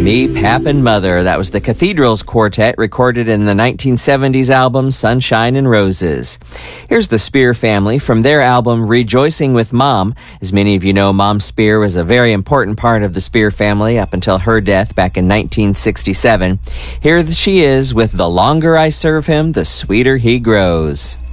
Me, Pap, and Mother. That was the Cathedrals Quartet, recorded in the 1970s album Sunshine and Roses. Here's the Spear Family from their album Rejoicing with Mom. As many of you know, Mom Spear was a very important part of the Spear family up until her death back in 1967. Here she is with The Longer I Serve Him, the Sweeter He Grows.